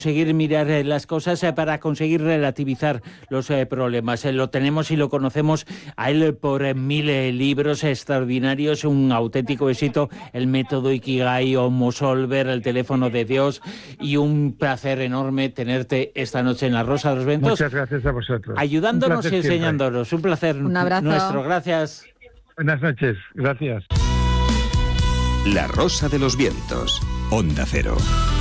conseguir mirar las cosas, para conseguir relativizar los problemas. Lo tenemos y lo conocemos a él por 1000 libros extraordinarios, un auténtico éxito, el método Ikigai, Homo Solver, el teléfono de Dios, y un placer enorme tenerte esta noche en La Rosa de los Vientos. Muchas gracias a vosotros. Ayudándonos y enseñándonos. Siempre. Un placer nuestro. Gracias. Buenas noches. Gracias. La Rosa de los Vientos. Onda Cero.